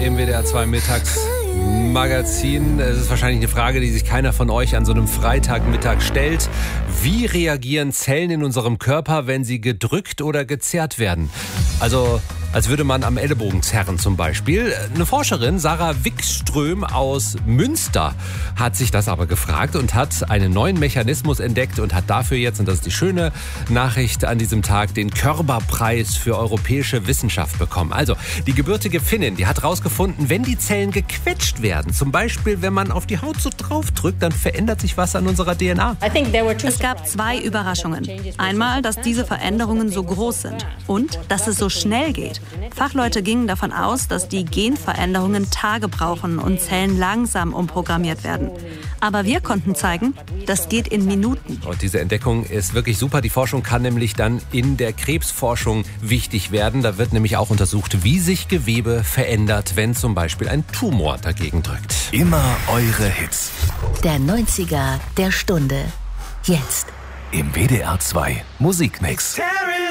im WDR 2 Mittagsmagazin. Es ist wahrscheinlich eine Frage, die sich keiner von euch an so einem Freitagmittag stellt. Wie reagieren Zellen in unserem Körper, wenn sie gedrückt oder gezerrt werden? Also als würde man am Ellenbogen zerren zum Beispiel. Eine Forscherin, Sarah Wikström aus Münster, hat sich das aber gefragt und hat einen neuen Mechanismus entdeckt und hat dafür jetzt, und das ist die schöne Nachricht an diesem Tag, den Körberpreis für europäische Wissenschaft bekommen. Also die gebürtige Finnin, die hat herausgefunden, wenn die Zellen gequetscht werden, zum Beispiel wenn man auf die Haut so draufdrückt, dann verändert sich was an unserer DNA. Es gab 2 Überraschungen. Einmal, dass diese Veränderungen so groß sind und dass es so schnell geht. Fachleute gingen davon aus, dass die Genveränderungen Tage brauchen und Zellen langsam umprogrammiert werden. Aber wir konnten zeigen, das geht in Minuten. Und diese Entdeckung ist wirklich super. Die Forschung kann nämlich dann in der Krebsforschung wichtig werden. Da wird nämlich auch untersucht, wie sich Gewebe verändert, wenn zum Beispiel ein Tumor dagegen drückt. Immer eure Hits. Der 90er der Stunde. Jetzt. Im WDR 2 Musikmix.